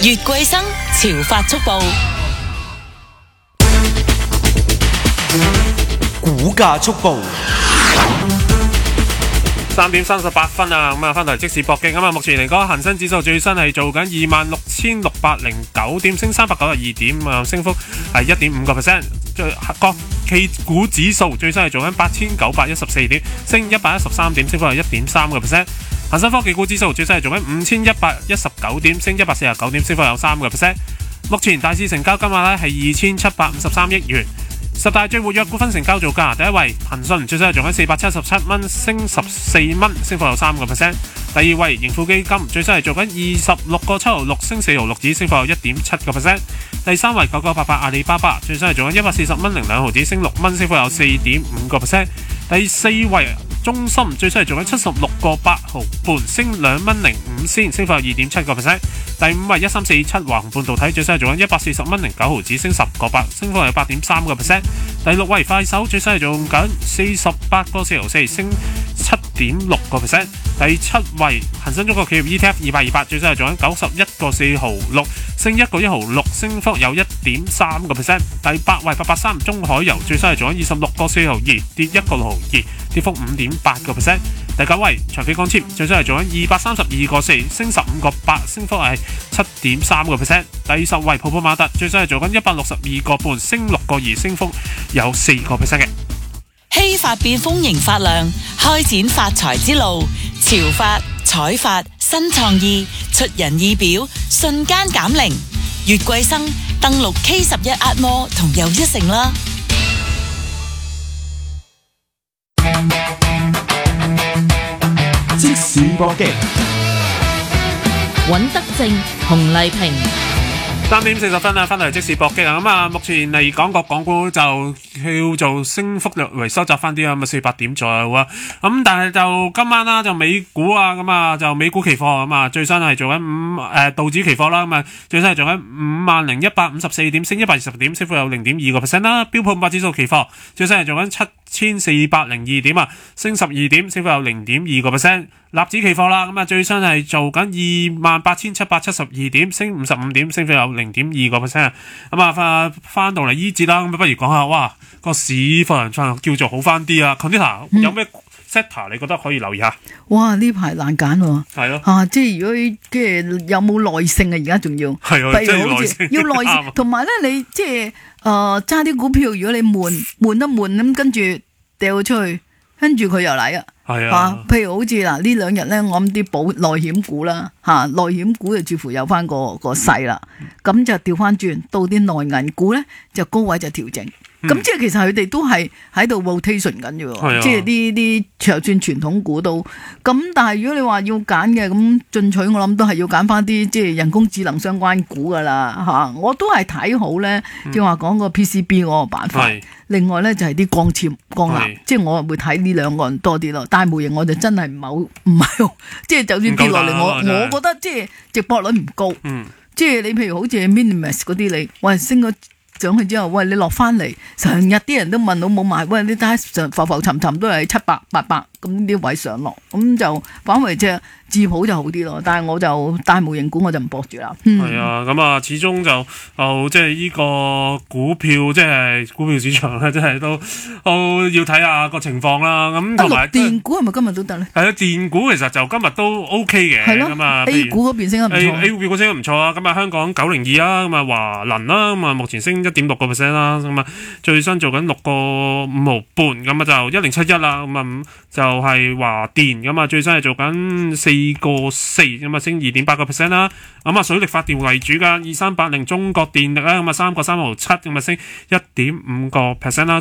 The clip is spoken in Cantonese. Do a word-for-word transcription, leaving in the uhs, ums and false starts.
越貴生潮發速報， 股價速報。 三點三十八分啊，咁啊翻嚟即時搏擊咁啊！目前嚟講，恒生指數最新係做緊二萬六千六百零九點，升三百九十二點啊，升幅係一點五個 percent。國企股指數最新係做緊八千九百一十四點，升一百一十三點，升幅係一點三個 percent。恒生科技股指數最新係做緊五千一百一十九點，升一百四十九點，升幅有三個 percent。目前大市成交金額咧係二千七百五十三億元。十大最活躍股份成交造價，第一位騰訊最新係做緊四百七十七蚊，升十四蚊，升幅有三個 percent。第二位盈富基金最新係做緊二十六個七毫六，升四毫六子，升幅有一點七個 percent。第三位九九八八阿里巴巴最新係做緊一百四十蚊零兩毫子，升六蚊，升幅有四點五個 percent。第四位中芯最新係做緊七十六個八毫半，升兩蚊零五仙，升幅有二點七個 percent。第五位一三四七華虹半導體最新係做緊一百四十蚊零九毫子，升十個八，升幅有八點三個 percent。第六位快手最新係做緊四十八個四毫四，升七點六個 percent。第七位恒生中國企業 E T F 二百二百最新係做緊九十一個四毫六，升一個一毫六，升幅有一點三個 percent。第八位八八三中海油最新係做緊二十六個四毫二，跌一個六毫二，跌幅五點八個 percent。第九位長飛光纖最新係做緊二百三十二個四，升十五個八，升幅係七點三個 percent。第十位泡泡瑪特最新係做緊一百六十二個半，升六個二，升幅有四個 percent 嘅。 希發變豐盈發亮，開展發財之路。潮發、彩發、新創意，出人意表，瞬間減齡。越貴生登錄 K 十一 Atmore 同又一城啦。 即時搏擊， 尹德正、洪麗萍。 三點四十分啊，翻嚟即時搏擊啊！咁啊，目前嚟講個港股就叫做升幅略為收窄翻啲啊，咁啊四百點左右啊。咁但係就今晚啦，就美股啊，咁啊就美股期貨咁啊，最新係做緊五誒道指期貨啦，咁啊最新係做緊五萬零一百五十四點，升一百二十點，升幅有零點二個 percent 啦。標普五百指數期貨最新係做緊七千四百零二點啊，升十二點，升幅有零點二個 percent。納指期貨啦，咁啊最新係做緊二萬八千七百七十二點，升五十五點，升幅有零點二個 percent。咁啊翻翻到嚟依節啦，咁不如講下，哇個市況叫做好翻啲啊 Conita 有咩 sector 你覺得可以留意下？ 哇！呢排難揀喎， 係咯嚇，即係如果即係有冇耐性啊？而家仲要係啊， 譬如好似要耐性，同埋咧你即係誒揸啲股票，如果你悶悶得悶咁，跟住掉出去，跟住佢又嚟啊！ 係啊， 譬如好似嗱呢兩日咧，我諗啲保內險股啦，嚇內險股就似乎有翻個個勢啦，咁就調翻轉到啲內銀股咧，就高位就調整。咁、嗯、即係其實佢哋都係喺度 rotation 緊嘅喎，即係啲啲就算傳統股都咁。但係如果你話要揀嘅咁進取，我諗都係要揀翻啲即係人工智能相關股噶啦嚇。我都係睇好咧，即係話講個 P C B 嗰個板塊。嗯、另外咧就係啲光纖光纜，即係我會睇呢兩個人多啲咯。大模型我就真係唔係好唔係好，即係就算跌落嚟，我我覺得即係值博率唔高。嗯、即係你譬如好似 Minimax 嗰啲，你喂升咗上去之後，喂你落翻嚟，成日啲人都問到冇買，喂你睇下浮浮沉沉都係七百八百咁啲位上落，咁就反為隻智普就好啲咯。但係我就大模型股我就唔搏住啦。係、 嗯、啊，咁啊始終就哦即係呢個股票即係股票市場咧，即係都都要睇下個情況啦。咁同埋電股係咪今日都得咧？ 係啊，電股其實就今日都 OK 嘅。係咯。咁啊 A 股嗰邊升得唔錯。 A 股嗰升得唔錯啊。咁啊香港九零二啊，咁啊華能啦，咁啊目前升一點六個 percent 啦。咁啊最新做緊六個五毫半，咁啊就一零七一啦。咁啊就係華電，咁啊最新係做緊四個四，咁啊升二點八個 percent 啦。咁啊水力發電為主噶，二三八零中國電力啦，咁啊三個三毫七，咁啊升一點五個 percent 啦。